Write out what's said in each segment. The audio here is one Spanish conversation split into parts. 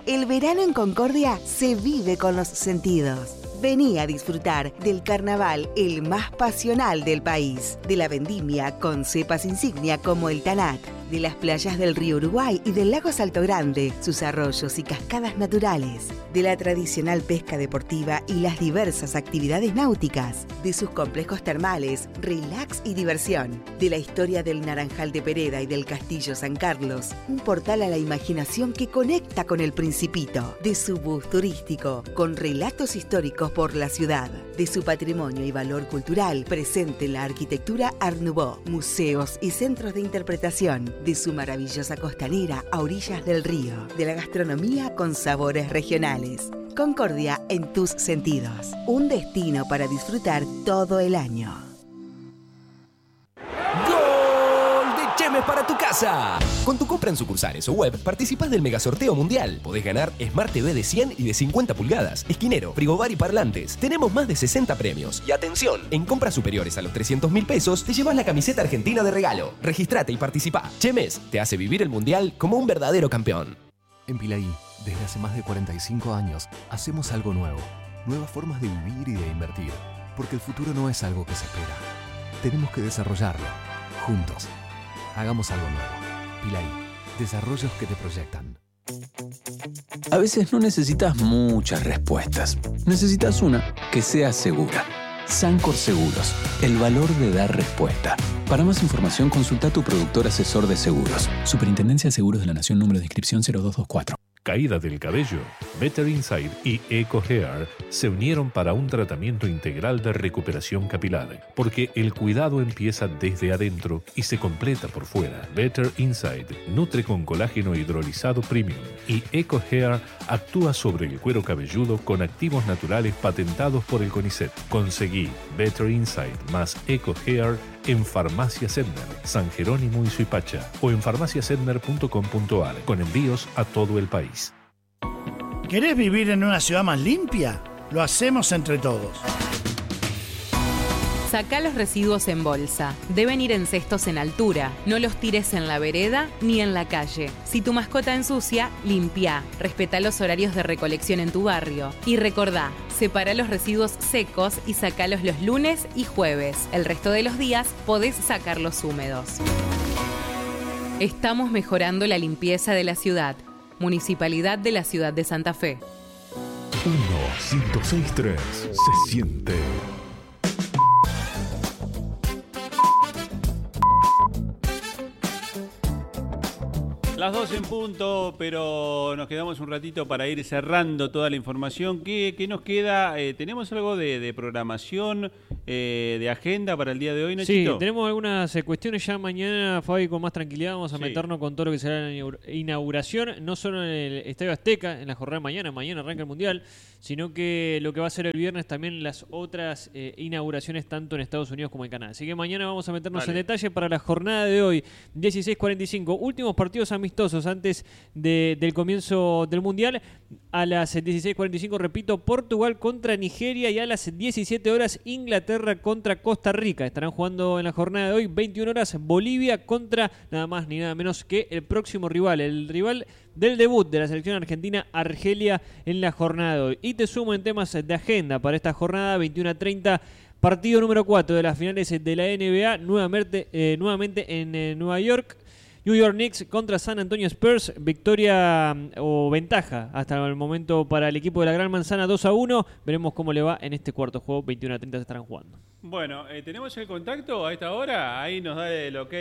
El verano en Concordia se vive con los sentidos. Vení a disfrutar del carnaval el más pasional del país, de la vendimia con cepas insignia como el Tanat, de las playas del río Uruguay y del lago Salto Grande, sus arroyos y cascadas naturales, de la tradicional pesca deportiva y las diversas actividades náuticas, de sus complejos termales, relax y diversión, de la historia del Naranjal de Pereda y del Castillo San Carlos, un portal a la imaginación que conecta con el Principito, de su bus turístico, con relatos históricos por la ciudad, de su patrimonio y valor cultural presente en la arquitectura Art Nouveau, museos y centros de interpretación, de su maravillosa costanera a orillas del río, de la gastronomía con sabores regionales. Concordia en tus sentidos, un destino para disfrutar todo el año. Chemes para tu casa. Con tu compra en sucursales o web, participás del megasorteo mundial. Podés ganar Smart TV de 100 y de 50 pulgadas, esquinero, frigobar y parlantes. Tenemos más de 60 premios. Y atención, en compras superiores a los 300.000 pesos, te llevas la camiseta argentina de regalo. Registrate y participá. Chemes te hace vivir el mundial como un verdadero campeón. En Pilaí, desde hace más de 45 años, hacemos algo nuevo. Nuevas formas de vivir y de invertir. Porque el futuro no es algo que se espera. Tenemos que desarrollarlo, juntos. Hagamos algo nuevo. Pilaí, desarrollos que te proyectan. A veces no necesitas muchas respuestas. Necesitas una que sea segura. Sancor Seguros, el valor de dar respuesta. Para más información, consulta a tu productor asesor de seguros. Superintendencia de Seguros de la Nación, número de inscripción 0224. Caída del cabello, Better Inside y Eco Hair se unieron para un tratamiento integral de recuperación capilar, porque el cuidado empieza desde adentro y se completa por fuera. Better Inside nutre con colágeno hidrolizado premium y Eco Hair actúa sobre el cuero cabelludo con activos naturales patentados por el CONICET. Conseguí Better Inside más Eco Hair en Farmacia Sedmer, San Jerónimo y Suipacha, o en farmaciasedmer.com.ar, con envíos a todo el país. ¿Querés vivir en una ciudad más limpia? Lo hacemos entre todos. Sacá los residuos en bolsa. Deben ir en cestos en altura. No los tires en la vereda ni en la calle. Si tu mascota ensucia, limpia. Respetá los horarios de recolección en tu barrio. Y recordá, separa los residuos secos y sacalos los lunes y jueves. El resto de los días podés sacarlos húmedos. Estamos mejorando la limpieza de la ciudad. Municipalidad de la Ciudad de Santa Fe. 106.3 se siente. Las 2 en punto, pero nos quedamos un ratito para ir cerrando toda la información. ¿Qué nos queda? ¿Tenemos algo de programación, de agenda para el día de hoy, Nachito? Sí, tenemos algunas cuestiones ya mañana, Fabi, con más tranquilidad. Vamos a meternos con todo lo que será la inauguración, no solo en el Estadio Azteca, en la jornada de mañana arranca el Mundial, sino que lo que va a ser el viernes también las otras inauguraciones tanto en Estados Unidos como en Canadá. Así que mañana vamos a meternos en detalle para la jornada de hoy, 16:45. Últimos partidos amistosos antes del comienzo del Mundial. A las 16:45, repito, Portugal contra Nigeria, y a las 17 horas Inglaterra contra Costa Rica. Estarán jugando en la jornada de hoy. 21 horas Bolivia contra nada más ni nada menos que el próximo rival, el rival del debut de la selección argentina, Argelia, en la jornada de hoy. Y te sumo en temas de agenda para esta jornada, 21:30, partido número 4 de las finales de la NBA, nuevamente en Nueva York. New York Knicks contra San Antonio Spurs, victoria o ventaja hasta el momento para el equipo de la Gran Manzana, 2-1. Veremos cómo le va en este cuarto juego, 21:30 se estarán jugando. Bueno, ¿tenemos el contacto a esta hora? Ahí nos da el ok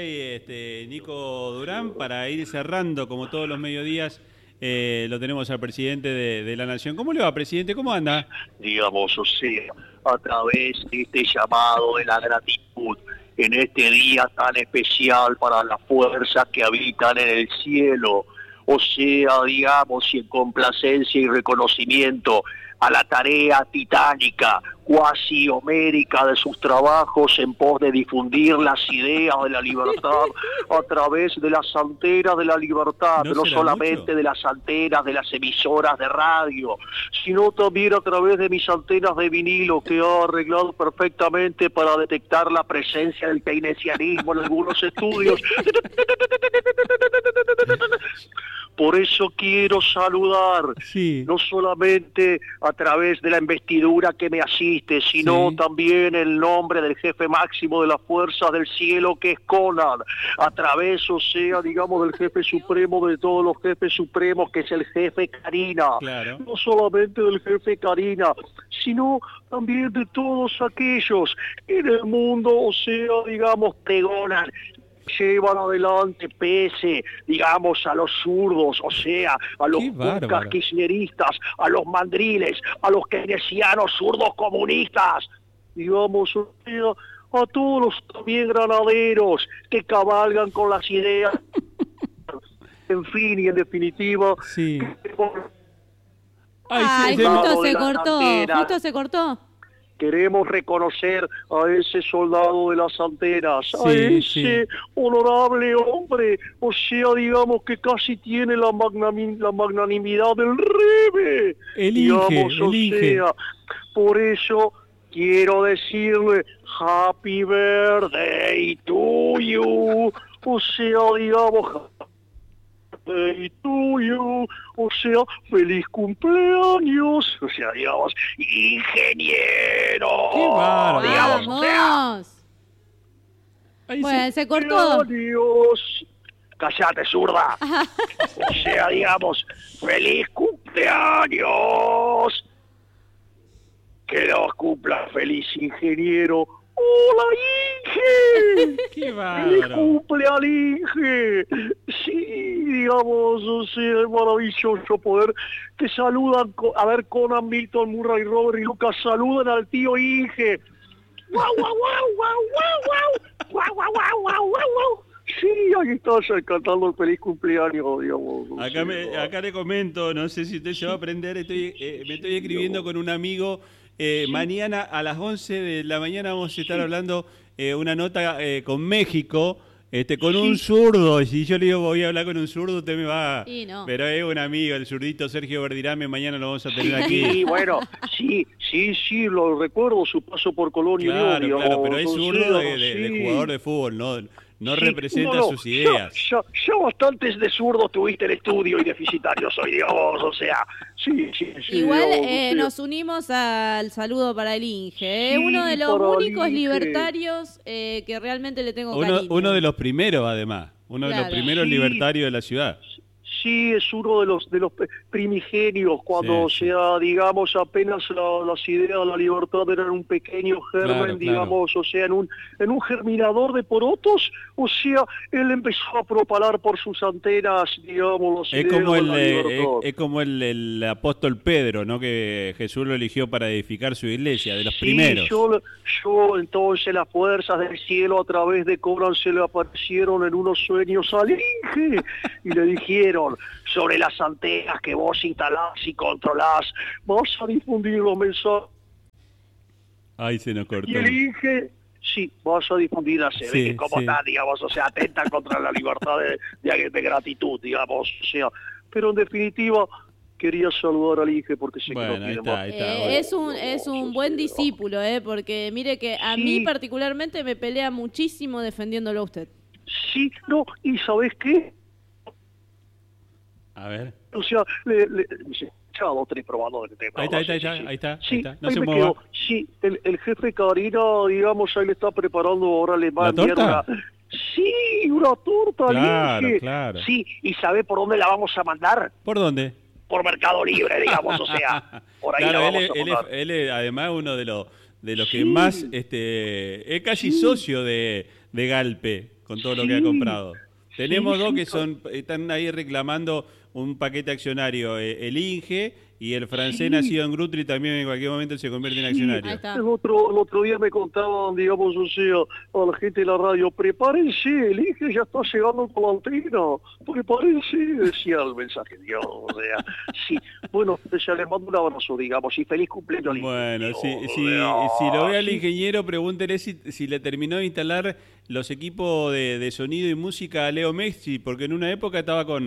Nico Durán para ir cerrando como todos los mediodías. Lo tenemos al presidente de la Nación. ¿Cómo le va, presidente? ¿Cómo anda? Digamos, o sea, a través de este llamado de la gratitud, en este día tan especial para las fuerzas que habitan en el cielo, o sea, digamos, y en complacencia y reconocimiento a la tarea titánica, cuasi homérica de sus trabajos en pos de difundir las ideas de la libertad a través de las antenas de la libertad, no solamente mucho de las antenas de las emisoras de radio, sino también a través de mis antenas de vinilo que ha arreglado perfectamente para detectar la presencia del keynesianismo en algunos estudios. Por eso quiero saludar, no solamente a través de la investidura que me asiste, sino también el nombre del jefe máximo de las fuerzas del cielo, que es Conan, a través, o sea, digamos, del jefe supremo de todos los jefes supremos, que es el jefe Karina. Claro. No solamente del jefe Karina, sino también de todos aquellos que en el mundo, o sea, digamos, pregonan, llevan adelante pese, digamos, a los zurdos, o sea, a los cucas kirchneristas, a los mandriles, a los keynesianos zurdos comunistas, digamos, o sea, a todos los también granaderos que cabalgan con las ideas, en fin y en definitiva. Justo se cortó. Queremos reconocer a ese soldado de las antenas, a ese honorable hombre, o sea, digamos que casi tiene la magnanimidad del Rebe. Por eso quiero decirle Happy Birthday to you, o sea, digamos, y tuyo, o sea, feliz cumpleaños, o sea, digamos, ingeniero. ¡Qué bárbaro! Digamos, o sea, bueno, se cortó. Adiós. Cállate, zurda. O sea, digamos, feliz cumpleaños. Que los cumpla feliz, ingeniero. ¡Hola, Inge! ¡Qué bárbaro! ¡Feliz cumple al Inge! Sí, digamos, o sea, es maravilloso poder que saludan, a ver, Conan, Milton, Murray, Robert y Lucas saludan al tío Inge. ¡Guau, guau, guau, guau, guau, guau! ¡Guau, guau, guau, guau, guau, guau! Sí, ahí estás cantando el feliz cumpleaños, digamos. Acá le comento, no sé si usted se va a aprender, me estoy escribiendo con un amigo. Mañana a las 11 de la mañana vamos a estar hablando una nota con México, con un zurdo. Y si yo le digo voy a hablar con un zurdo, usted me va... No. Pero es un amigo, el zurdito Sergio Verdirame, mañana lo vamos a tener aquí. Sí, bueno, sí, lo recuerdo, su paso por Colonia. Claro, pero es zurdo de jugador de fútbol, no representa sus ideas. Ya bastantes de zurdo tuviste el estudio y deficitarios hoy, digamos, o sea, sí. Igual digamos, nos unimos al saludo para el Inge, uno de los únicos libertarios que realmente le tengo cariño. Uno de los primeros, además, de los primeros libertarios de la ciudad. Sí, es uno de los primigenios, cuando sea, digamos, apenas las ideas de la libertad eran un pequeño germen, digamos, o sea, en un germinador de porotos, o sea, él empezó a propalar por sus antenas, digamos, las ideas de la libertad. Es como el apóstol Pedro, ¿no? Que Jesús lo eligió para edificar su iglesia, de los primeros. Yo entonces las fuerzas del cielo a través de Conan se le aparecieron en unos sueños al Inge y le dijeron: sobre las antenas que vos instalás y controlás, vas a difundir los mensajes. Ahí se nos cortó. Y el Inge, sí, vas a difundir la sede, que como está, digamos, o sea, atenta contra la libertad de gratitud, digamos, o sea, pero en definitiva quería saludar al Inge porque sé que no tiene más. Es un buen discípulo, porque mire que a mí particularmente me pelea muchísimo defendiéndolo a usted. Sí, no, y ¿sabés qué? A ver. O sea, ya dos, tres probando del tema. Ahí está. Sí, No ahí se me mueva. quedo. Sí, el jefe Karina, digamos, ahí le está preparando, ahora le va a enviar torta? Sí, una torta. Claro. Sí, ¿y sabe por dónde la vamos a mandar? ¿Por dónde? Por Mercado Libre, digamos, o sea, por ahí la vamos a mandar. Él es además uno de los que más, es casi socio de Galpe, con todo lo que ha comprado. Tenemos dos que están ahí reclamando un paquete accionario, el Inge y el francés nacido en Grutri también en cualquier momento se convierte en accionario. El otro día me contaban, digamos, o sea, a la gente de la radio, prepárense, el Inge ya está llegando con la antena, prepárense, decía el mensaje, Dios, o sea, sí, bueno, ya les mando un abrazo, digamos, y feliz cumpleaños al Inge. Bueno, si lo ve al ingeniero, pregúntele si le terminó de instalar los equipos de sonido y música a Leo Messi, porque en una época estaba con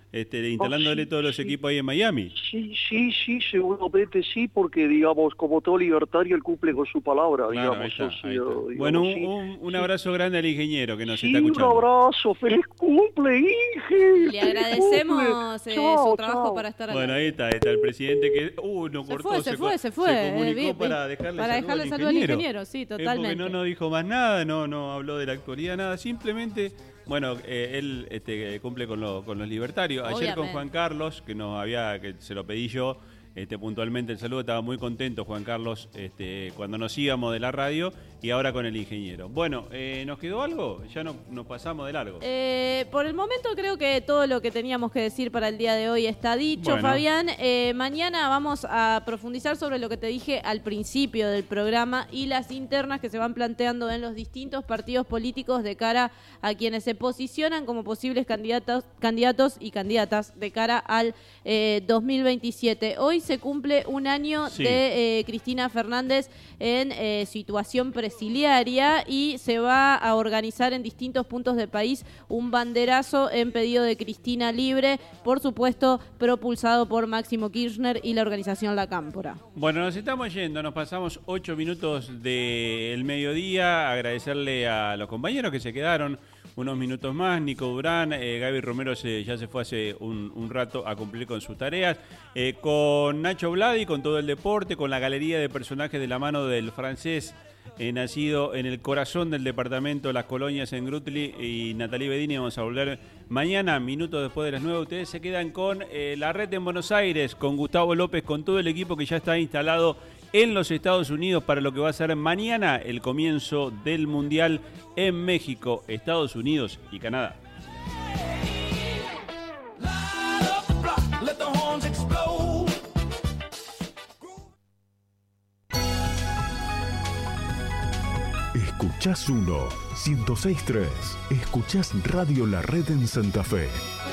instalándole todos los equipos ahí en Miami. Sí, seguramente sí, porque, digamos, como todo libertario, él cumple con su palabra, Claro, digamos. ahí está. Digamos, Bueno, sí. un abrazo grande al ingeniero que nos está Un escuchando. abrazo, feliz cumple, Inge. Le agradecemos su trabajo para estar Bueno, ahí está el presidente que no cortó, se fue. se comunicó para dejarle saludo al ingeniero, sí, totalmente. Porque no dijo más nada, no habló de la actualidad, nada, simplemente, bueno, él cumple con los libertarios. Ayer Obviamente. con Juan Carlos, que se lo pedí yo, puntualmente el saludo, estaba muy contento Juan Carlos cuando nos íbamos de la radio y ahora con el ingeniero. Bueno, ¿nos quedó algo? Ya nos pasamos de largo. Por el momento creo que todo lo que teníamos que decir para el día de hoy está dicho, Bueno. Fabián. Mañana vamos a profundizar sobre lo que te dije al principio del programa y las internas que se van planteando en los distintos partidos políticos de cara a quienes se posicionan como posibles candidatos y candidatas de cara al 2027. Hoy se cumple un año de Cristina Fernández en situación presiliaria y se va a organizar en distintos puntos del país un banderazo en pedido de Cristina Libre, por supuesto propulsado por Máximo Kirchner y la organización La Cámpora. Bueno, nos estamos yendo, nos pasamos 8 minutos del mediodía. Agradecerle a los compañeros que se quedaron unos minutos más. Nico Durán, Gaby Romero ya se fue hace un rato a cumplir con sus tareas. Con Nacho Vladi, con todo el deporte, con la galería de personajes de la mano del francés nacido en el corazón del departamento Las Colonias en Grutli, y Natalie Bedini. Vamos a volver mañana, minutos después de las 9. Ustedes se quedan con La Red en Buenos Aires, con Gustavo López, con todo el equipo que ya está instalado en los Estados Unidos para lo que va a ser mañana el comienzo del Mundial en México, Estados Unidos y Canadá. Escuchás 1, 106.3. Escuchás Radio La Red en Santa Fe.